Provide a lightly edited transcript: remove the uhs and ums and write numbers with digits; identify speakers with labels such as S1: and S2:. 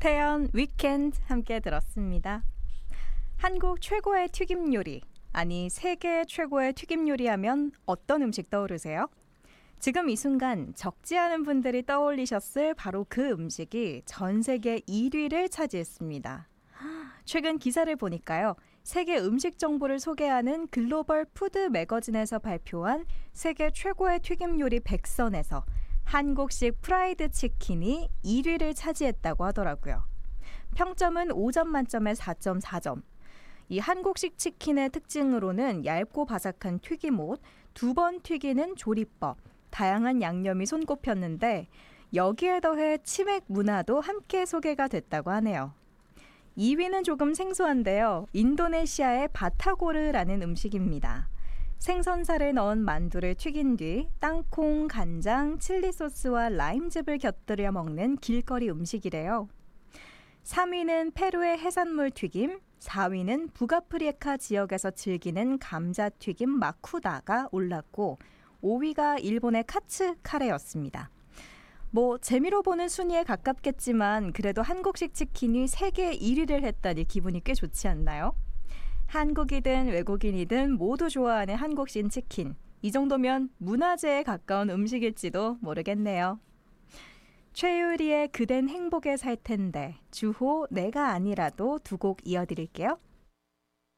S1: 태연 위켄드 함께 들었습니다. 한국 최고의 튀김 요리, 아니 세계 최고의 튀김 요리하면 어떤 음식 떠오르세요? 지금 이 순간 적지 않은 분들이 떠올리셨을 바로 그 음식이 전 세계 1위를 차지했습니다. 최근 기사를 보니까요. 세계 음식 정보를 소개하는 글로벌 푸드 매거진에서 발표한 세계 최고의 튀김 요리 100선에서 한국식 프라이드 치킨이 1위를 차지했다고 하더라고요. 평점은 5점 만점에 4.4점. 이 한국식 치킨의 특징으로는 얇고 바삭한 튀김옷, 2번 튀기는 조리법, 다양한 양념이 손꼽혔는데 여기에 더해 치맥 문화도 함께 소개가 됐다고 하네요. 2위는 조금 생소한데요. 인도네시아의 바타고르라는 음식입니다. 생선살을 넣은 만두를 튀긴 뒤 땅콩, 간장, 칠리 소스와 라임즙을 곁들여 먹는 길거리 음식이래요. 3위는 페루의 해산물 튀김, 4위는 북아프리카 지역에서 즐기는 감자튀김 마쿠다가 올랐고 5위가 일본의 카츠 카레였습니다. 재미로 보는 순위에 가깝겠지만 그래도 한국식 치킨이 세계 1위를 했다니 기분이 꽤 좋지 않나요? 한국이든 외국인이든 모두 좋아하는 한국식 치킨. 이 정도면 문화재에 가까운 음식일지도 모르겠네요. 최유리의 그댄 행복에 살 텐데, 주호 내가 아니라도 두 곡 이어드릴게요.